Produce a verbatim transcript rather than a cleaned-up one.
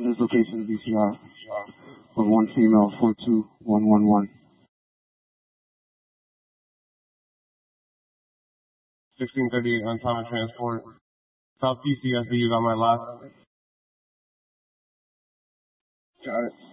This location is B C R for one female, four two one one one. sixteen thirty-eight on time of transport. South P C, I see you got my last. Got it.